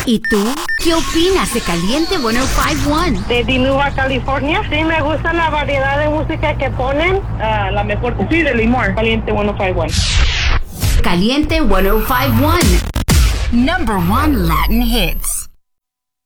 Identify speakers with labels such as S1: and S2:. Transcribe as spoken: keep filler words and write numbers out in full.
S1: ¿Y tú? ¿Qué opinas de Caliente ciento cinco uno?
S2: De Dinuba, California. Sí, me gusta la variedad de música que ponen. Uh, la mejor, sí, de Limor. Caliente ciento cincuenta y uno.
S1: Caliente ciento cincuenta y uno. Number one Latin hits.